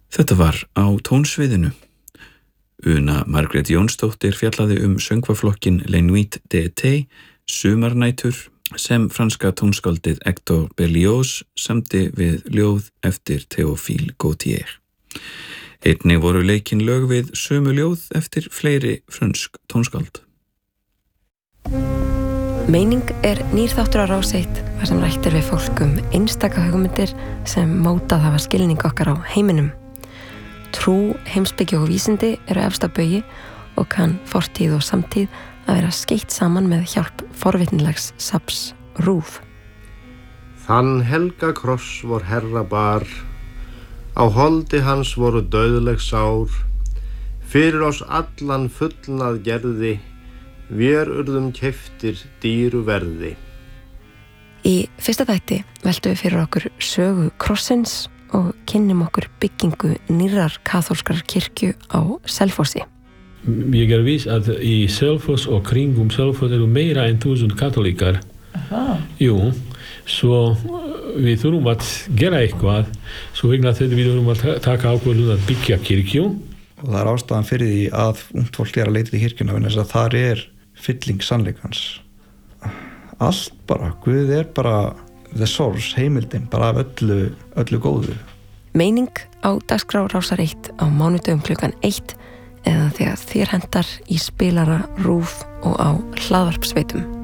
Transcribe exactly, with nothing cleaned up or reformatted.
Þetta var á tónsviðinu. Una Margrét Jónsdóttir fjallaði um söngvaflokkin Les Nuits d'été, sumarnætur, sem franska tónskáldið Hector Berlioz samdi við ljóð eftir Théophile Gautier. Einnig voru leikin lög við sömu ljóð eftir fleiri frönsk tónskáld. Meining er nýr þáttur á Rás eitt, þar sem rætt er við fólk um einstaka hugmyndir sem mótað hafa skilning okkar á heiminum. Trú, heimspeki og vísindi eru efsta baugi og kann fortíð og samtíð að vera skeytt saman með hjálp forvitnilegs safns RÚV. Þann helga kross vor herra bar, á holdi hans voru dauðleg sár, fyrir oss allan fullnað gerði, vér urðum keyptir dýru verði. Í fyrsta þætti veltum við fyrir okkur sögu krossins og kynnum okkur byggingu nýrrar kaþólskrar kirkju á Selfossi. Ég er viss að í Selfoss og kringum Selfoss eru meira en þúsund katólíkar. Aha. Jú, svo við þurfum að gera eitthvað, svo vegna þetta við þurfum að taka ákvörðun að byggja kirkju. Og það er ástæðan fyrir því að ungt fólk er að leita til kirkjuna, vegna þess að þar er fylling sannleikans. Allt bara, Guð er bara the source, heimildin, bara af öllu, öllu góðu. Meining á dagskrá Rásar eitt á mánudögum klukkan eitt eða þegar þér hentar í spilara RÚV og á hlaðvarpsveitum.